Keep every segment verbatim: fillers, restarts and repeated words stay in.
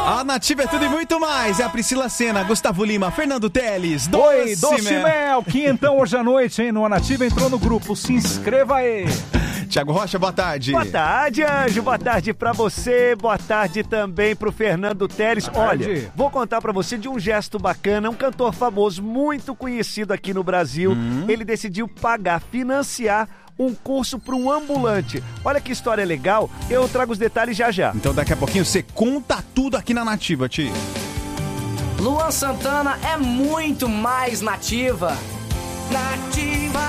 A Nativa é tudo e muito mais. É a Priscila Senna, Gustavo Lima, Fernando Teles, Oi, Doce Mel. Mel. Quinhentão hoje à noite, hein? No A Nativa entrou no grupo. Se inscreva aí. Tiago Rocha, boa tarde. Boa tarde, Anjo. Boa tarde pra você. Boa tarde também pro Fernando Teles. Olha, vou contar pra você de um gesto bacana. Um cantor famoso, muito conhecido aqui no Brasil. Hum. Ele decidiu pagar, financiar um curso para um ambulante. Olha que história legal. Eu trago os detalhes já já. Então daqui a pouquinho você conta tudo aqui na Nativa, Ti. Luan Santana é muito mais nativa. Nativa.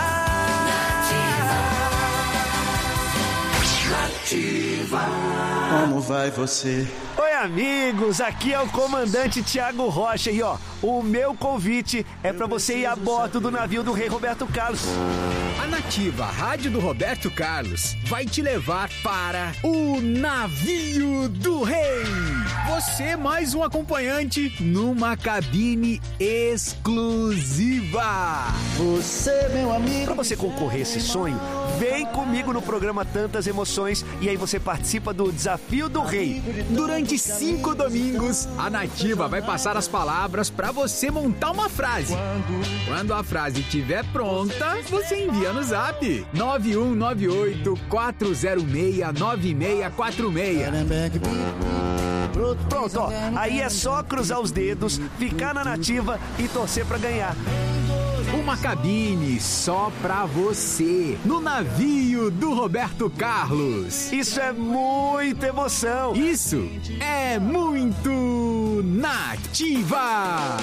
Nativa. Como vai você? Oi, amigos, aqui é o comandante Tiago Rocha e ó, o meu convite é pra você ir a bordo do navio do rei Roberto Carlos. A Nativa, a rádio do Roberto Carlos, vai te levar para o navio do rei. Você mais um acompanhante numa cabine exclusiva. Você, meu amigo. Pra você concorrer a esse sonho, vem comigo no programa Tantas Emoções e aí você participa do Desafio do Rei. Durante cinco domingos, a Nativa vai passar as palavras para você montar uma frase. Quando a frase estiver pronta, você envia no zap nove um nove oito quatro zero seis nove seis quatro seis. Pronto, ó. Aí é só cruzar os dedos, ficar na Nativa e torcer pra ganhar. Uma cabine só pra você, no navio do Roberto Carlos. Isso é muita emoção. Isso é muito Nativa.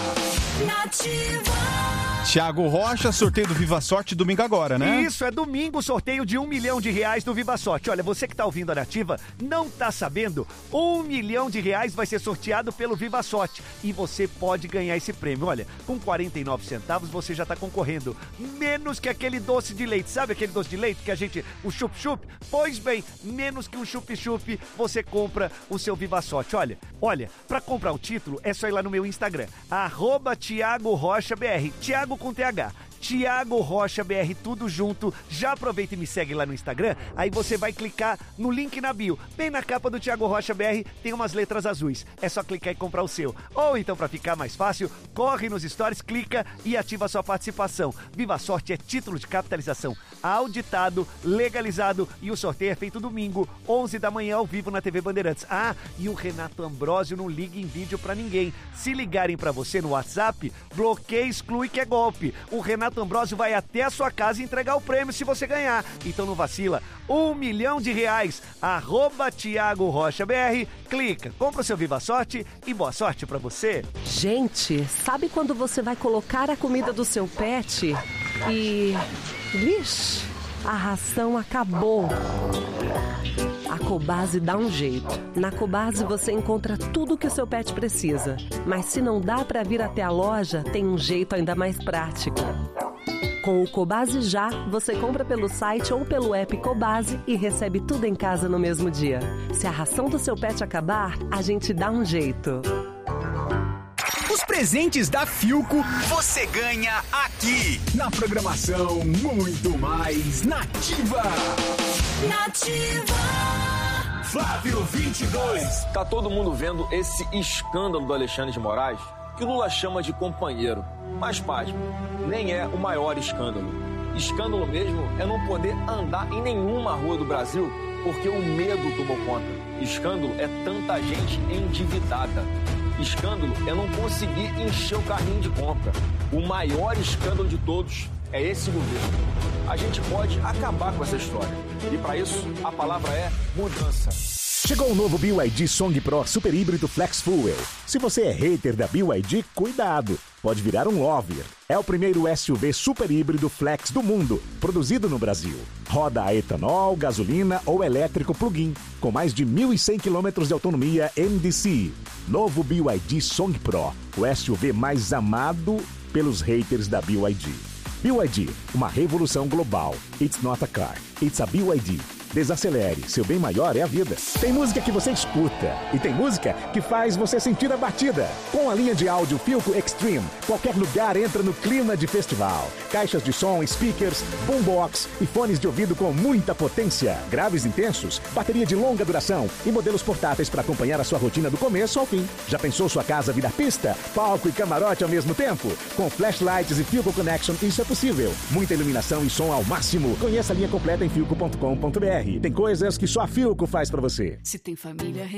Nativa. Tiago Rocha, sorteio do Viva Sorte domingo agora, né? Isso, é domingo, sorteio de um milhão de reais do Viva Sorte. Olha, você que tá ouvindo a Nativa, não tá sabendo? Um milhão de reais vai ser sorteado pelo Viva Sorte. E você pode ganhar esse prêmio. Olha, com quarenta e nove centavos você já tá concorrendo. Menos que aquele doce de leite. Sabe aquele doce de leite que a gente... O chup-chup? Pois bem, menos que um chup-chup, você compra o seu Viva Sorte. Olha, olha, pra comprar o título, é só ir lá no meu Instagram. Arroba Tiago Rocha B R. Tiago com T H. Tiago Rocha B R, tudo junto. Já aproveita e me segue lá no Instagram. Aí você vai clicar no link na bio. Bem na capa do Tiago Rocha B R tem umas letras azuis. É só clicar e comprar o seu. Ou então, pra ficar mais fácil, corre nos stories, clica e ativa a sua participação. Viva Sorte é título de capitalização auditado, legalizado e o sorteio é feito domingo, onze da manhã, ao vivo na T V Bandeirantes. Ah, e o Renato Ambrósio não liga em vídeo pra ninguém. Se ligarem pra você no WhatsApp, bloqueia e exclui que é golpe. O Renato Ambrósio vai até a sua casa entregar o prêmio se você ganhar. Então não vacila. Um milhão de reais. Arroba Tiago Rocha B R. Clica, compra o seu Viva Sorte e boa sorte pra você. Gente, sabe quando você vai colocar a comida do seu pet e... Vixe, a ração acabou. A Cobase dá um jeito. Na Cobase você encontra tudo o que o seu pet precisa. Mas se não dá para vir até a loja, tem um jeito ainda mais prático. Com o Cobase Já, você compra pelo site ou pelo app Cobase e recebe tudo em casa no mesmo dia. Se a ração do seu pet acabar, a gente dá um jeito. Os presentes da Philco você ganha aqui na programação Muito Mais Nativa. Nativa. Flávio vinte e dois. Tá todo mundo vendo esse escândalo do Alexandre de Moraes, que o Lula chama de companheiro. Mas, pasme, nem é o maior escândalo. Escândalo mesmo é não poder andar em nenhuma rua do Brasil porque o medo tomou conta. Escândalo é tanta gente endividada. Escândalo é não conseguir encher o carrinho de compra. O maior escândalo de todos é esse governo. A gente pode acabar com essa história. E para isso, a palavra é mudança. Chegou o novo B Y D Song Pro Super Híbrido Flex Fuel. Se você é hater da B Y D, cuidado. Pode virar um lover. É o primeiro S U V super híbrido flex do mundo, produzido no Brasil. Roda a etanol, gasolina ou elétrico plug-in, com mais de mil e cem quilômetros de autonomia M D C. Novo B Y D Song Pro, o S U V mais amado pelos haters da B Y D. B Y D, uma revolução global. It's not a car, it's a B Y D. Desacelere, seu bem maior é a vida. Tem música que você escuta e tem música que faz você sentir a batida. Com a linha de áudio Philco Extreme, qualquer lugar entra no clima de festival. Caixas de som, speakers, boombox e fones de ouvido com muita potência. Graves intensos, bateria de longa duração e modelos portáteis para acompanhar a sua rotina do começo ao fim. Já pensou sua casa virar pista, palco e camarote ao mesmo tempo? Com flashlights e Philco Connection, isso é possível. Muita iluminação e som ao máximo. Conheça a linha completa em philco ponto com ponto b r. Tem coisas que só a Philco faz para você. Se tem família